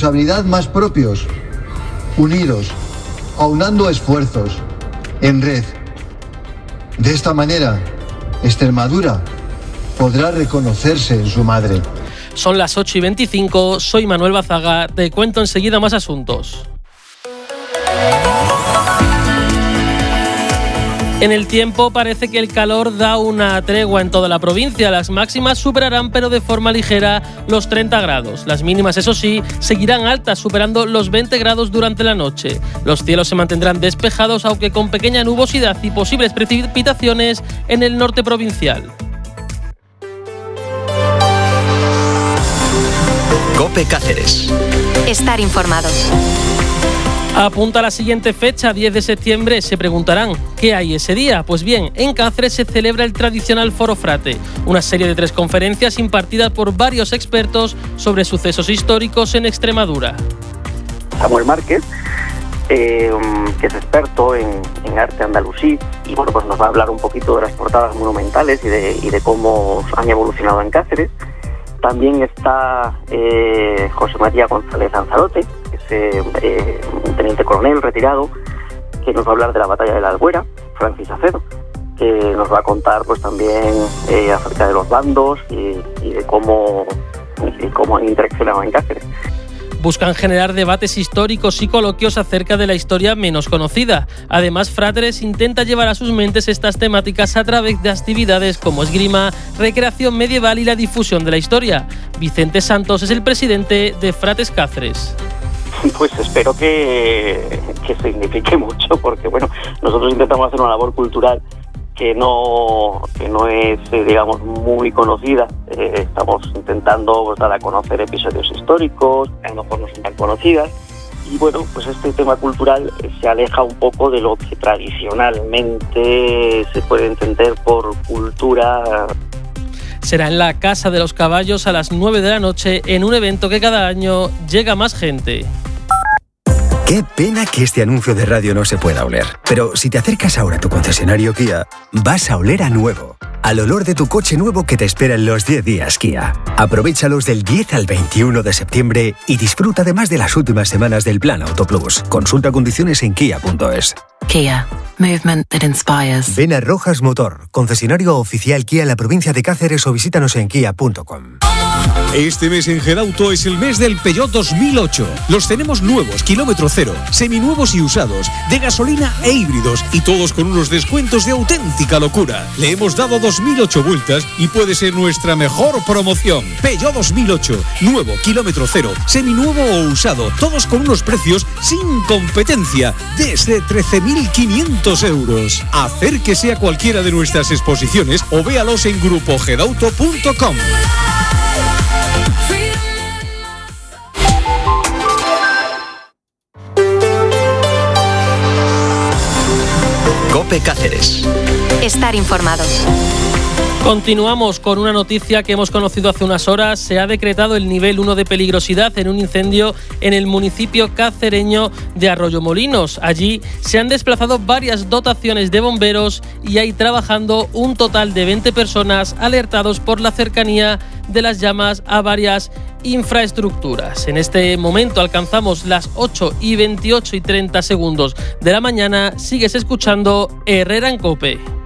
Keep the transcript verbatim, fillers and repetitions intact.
responsabilidad más propios, unidos, aunando esfuerzos, en red. De esta manera, Extremadura podrá reconocerse en su madre. Son las ocho y veinticinco, soy Manuel Bazaga, te cuento enseguida más asuntos. En el tiempo parece que el calor da una tregua en toda la provincia. Las máximas superarán, pero de forma ligera, los treinta grados. Las mínimas, eso sí, seguirán altas, superando los veinte grados durante la noche. Los cielos se mantendrán despejados, aunque con pequeña nubosidad y posibles precipitaciones en el norte provincial. COPE Cáceres. Estar informados. Apunta a la siguiente fecha, diez de septiembre. Se preguntarán, ¿qué hay ese día? Pues bien, en Cáceres se celebra el tradicional Foro Frate, una serie de tres conferencias impartidas por varios expertos sobre sucesos históricos en Extremadura. Samuel Márquez, eh, que es experto en, en arte andalusí, y bueno, pues nos va a hablar un poquito de las portadas monumentales y de, y de cómo han evolucionado en Cáceres. También está eh, José María González Lanzarote, que es eh, eh, un teniente coronel retirado, que nos va a hablar de la batalla de la Albuera. Francis Acedo, que nos va a contar pues también eh, acerca de los bandos y, y de cómo, y cómo han interaccionado en Cáceres. Buscan generar debates históricos y coloquios acerca de la historia menos conocida. Además, Fráteres intenta llevar a sus mentes estas temáticas a través de actividades como esgrima, recreación medieval y la difusión de la historia. Vicente Santos es el presidente de Frates Cáceres. Pues espero que, que signifique mucho, porque bueno, nosotros intentamos hacer una labor cultural que no, que no es, eh, digamos, muy conocida. Eh, estamos intentando pues, dar a conocer episodios históricos, que a lo mejor no son tan conocidas. Y bueno, pues este tema cultural se aleja un poco de lo que tradicionalmente se puede entender por cultura. Será en la Casa de los Caballos a las nueve de la noche, en un evento que cada año llega más gente. Qué pena que este anuncio de radio no se pueda oler. Pero si te acercas ahora a tu concesionario Kia, vas a oler a nuevo. Al olor de tu coche nuevo que te espera en los diez días Kia. Aprovéchalos del diez al veintiuno de septiembre y disfruta además de las últimas semanas del Plan Auto Plus. Consulta condiciones en kia punto es. Kia. Movement that inspires. Ven a Rojas Motor, concesionario oficial Kia en la provincia de Cáceres, o visítanos en kia punto com. Este mes en Gerauto es el mes del Peugeot dos mil ocho. Los tenemos nuevos, kilómetro cero, seminuevos y usados, de gasolina e híbridos, y todos con unos descuentos de auténtica locura. Le hemos dado dos mil ocho vueltas y puede ser nuestra mejor promoción. Peugeot dos mil ocho, nuevo, kilómetro cero, seminuevo o usado, todos con unos precios sin competencia, desde trece mil quinientos euros. Acérquese a cualquiera de nuestras exposiciones o véalos en grupo gerauto punto com. COPE Cáceres. Estar informados. Continuamos con una noticia que hemos conocido hace unas horas. Se ha decretado el nivel uno de peligrosidad en un incendio en el municipio cacereño de Arroyomolinos. Allí se han desplazado varias dotaciones de bomberos y hay trabajando un total de veinte personas, alertados por la cercanía de las llamas a varias infraestructuras. En este momento alcanzamos las ocho y veintiocho y treinta segundos de la mañana. Sigues escuchando Herrera en COPE.